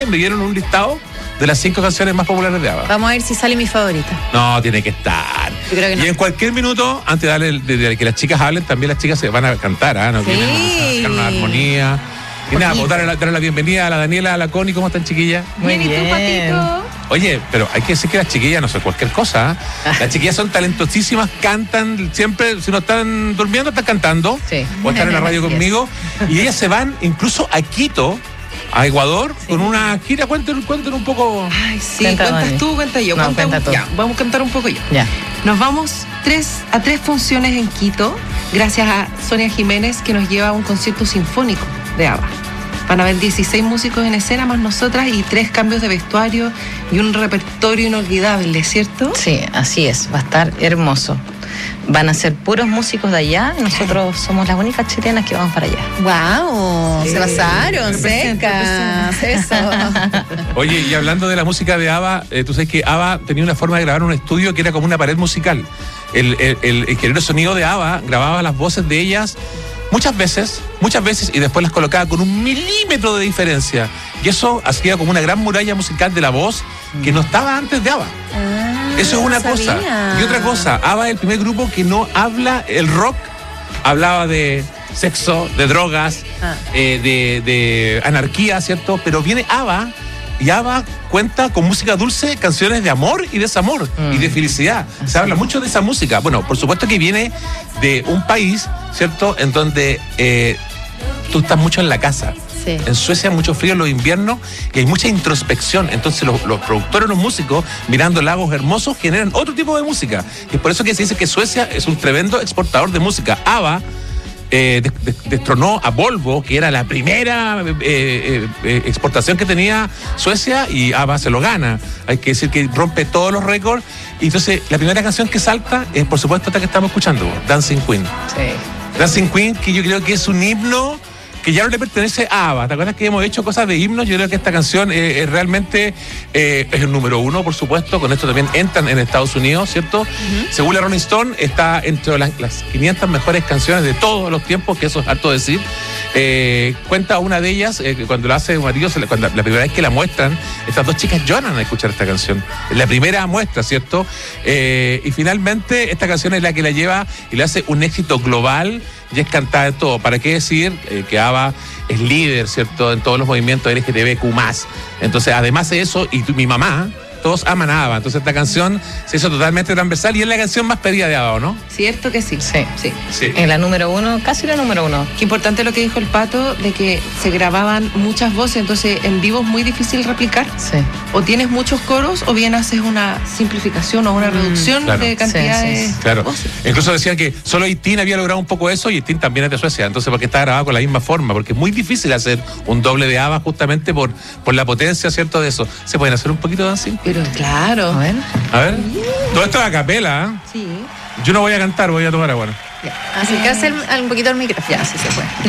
me dieron un listado de las 5 canciones más populares de ABBA. Vamos a ver si sale mi favorita. No, tiene que estar. Yo creo que no. Y en cualquier minuto, antes de que las chicas hablen, también las chicas se van a cantar, ¿ah? ¿No? Sí. Vienen a una armonía. Y nada, pues darle la bienvenida a la Daniela, a la Connie. ¿Cómo están, chiquillas? Muy bien. ¿Y tú, Patito? Oye, pero hay que decir que las chiquillas no son cualquier cosa. Las chiquillas son talentosísimas, cantan siempre, si no están durmiendo, están cantando. Sí. O están en la radio conmigo. Y ellas se van incluso a Quito, a Ecuador, con una gira. Cuenten un poco. Ay, sí, Cuenta, cuentas Dani. tú, cuenta yo. No, cuenta tú. Ya, vamos a cantar un poco yo. Ya. Nos vamos a tres funciones en Quito, gracias a Sonia Jiménez, que nos lleva a un concierto sinfónico de ABBA. Van a haber 16 músicos en escena, más nosotras, y 3 cambios de vestuario y un repertorio inolvidable, ¿cierto? Sí, así es, va a estar hermoso. Van a ser puros músicos de allá y nosotros somos las únicas chilenas que vamos para allá. ¡Wow! Sí. Se pasaron, Representa, secas. Eso. Oye, y hablando de la música de ABBA, tú sabes que ABBA tenía una forma de grabar un estudio que era como una pared musical. El ingeniero de sonido de ABBA grababa las voces de ellas muchas veces, y después las colocaba con 1 milímetro de diferencia. Y eso hacía como una gran muralla musical de la voz que no estaba antes de ABBA. Eso es una cosa. Y otra cosa, ABBA es el primer grupo que no habla, el rock hablaba de sexo, de drogas, de anarquía, ¿cierto? Pero viene ABBA y ABBA cuenta con música dulce, canciones de amor y desamor y de felicidad. Se habla mucho de esa música. Bueno, por supuesto que viene de un país, ¿cierto?, en donde tú estás mucho en la casa. Sí. En Suecia hay mucho frío en los inviernos y hay mucha introspección. Entonces los productores, los músicos, mirando lagos hermosos, generan otro tipo de música. Y por eso que se dice que Suecia es un tremendo exportador de música. ABBA destronó a Volvo, que era la primera exportación que tenía Suecia, y ABBA se lo gana. Hay que decir que rompe todos los récords. Y entonces la primera canción que salta es, por supuesto, esta que estamos escuchando, Dancing Queen. Sí. Dancing Queen, que yo creo que es un himno que ya no le pertenece a ABBA. ¿Te acuerdas que hemos hecho cosas de himnos? Yo creo que esta canción realmente es el número 1, por supuesto. Con esto también entran en Estados Unidos, ¿cierto? Según la Rolling Stone, está entre las 500 mejores canciones de todos los tiempos, que eso es harto decir. Cuenta una de ellas, cuando la hace marido, cuando la primera vez que la muestran, estas 2 chicas lloran al escuchar esta canción. Es la primera muestra, ¿cierto? Y finalmente esta canción es la que la lleva y le hace un éxito global. Y es cantada de todo. ¿Para qué decir que ABBA es líder, ¿cierto?, en todos los movimientos LGTBQ+. Entonces, además de eso, y mi mamá, todos aman a ABBA. Entonces, esta canción se hizo totalmente transversal y es la canción más pedida de ABBA, ¿no? ¿Cierto que sí? Sí. Sí. En la número 1, casi la número 1. Qué importante lo que dijo el Pato, de que se grababan muchas voces, entonces en vivo es muy difícil replicar. Sí. O tienes muchos coros o bien haces una simplificación o una reducción claro. de cantidades. Sí. Claro. Voces. Incluso decían que solo Eitin había logrado un poco eso, y Eitin también es de Suecia. Entonces, porque está grabado con la misma forma, porque es muy difícil hacer un doble de ABBA justamente por la potencia, ¿cierto?, de eso. ¿Se pueden hacer un poquito de dancing? Pero claro. A ver. A ver. Todo esto es a capela, ¿eh? Sí. Yo no voy a cantar, voy a tomar agua. Acercarse un poquito al micrófono. Ya, sí se puede.